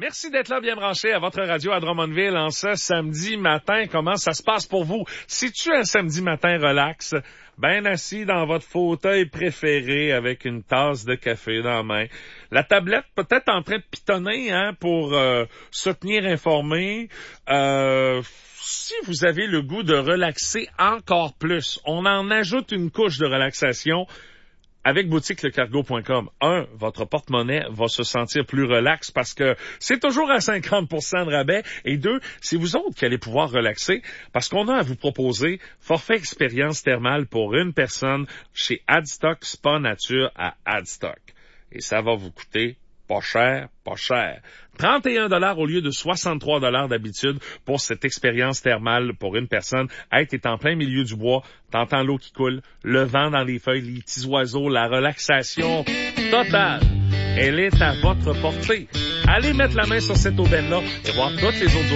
Merci d'être là bien branché à votre radio à Drummondville en ce samedi matin. Comment ça se passe pour vous? Si-tu un samedi matin relax, bien assis dans votre fauteuil préféré avec une tasse de café dans la main, la tablette peut-être en train de pitonner pour se tenir informé, si vous avez le goût de relaxer encore plus, on en ajoute une couche de relaxation avec boutiquelecargo.com. Votre porte-monnaie va se sentir plus relax parce que c'est toujours à 50% de rabais. Et 2, c'est vous autres qui allez pouvoir relaxer parce qu'on a à vous proposer forfait expérience thermale pour une personne chez Adstock Spa Nature à Adstock. Et ça va vous coûter pas cher, pas cher. 31 $ au lieu de 63 $ d'habitude pour cette expérience thermale pour une personne. Hey, t'es en plein milieu du bois, t'entends l'eau qui coule, le vent dans les feuilles, les petits oiseaux, la relaxation totale. Elle est à votre portée. Allez mettre la main sur cette aubaine-là et voir toutes les autres